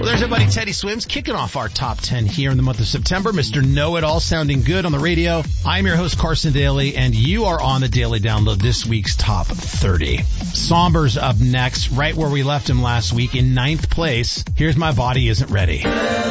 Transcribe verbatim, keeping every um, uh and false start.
There's our buddy Teddy Swims kicking off our top ten here in the month of September. Mister Know-It-All sounding good on the radio. I'm your host, Carson Daly, and you are on the Daily Download this week's top thirty. Somber's up next, right where we left him last week in ninth place. Here's My Body Isn't Ready.